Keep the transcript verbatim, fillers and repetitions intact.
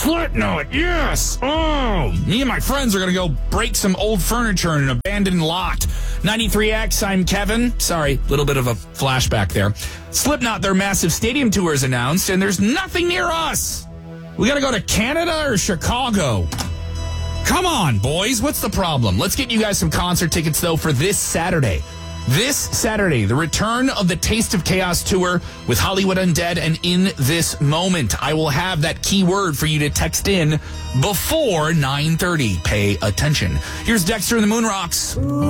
Slipknot, yes! Oh! Me and my friends are going to go break some old furniture in an abandoned lot. ninety-three X, I'm Kevin. Sorry, little bit of a flashback there. Slipknot, their massive stadium tour is announced, and there's nothing near us. We got to go to Canada or Chicago? Come on, boys. What's the problem? Let's get you guys some concert tickets, though, for this Saturday. This Saturday, the return of the Taste of Chaos tour with Hollywood Undead and In This Moment. I will have that keyword for you to text in before nine thirty. Pay attention. Here's Dexter and the Moon Rocks.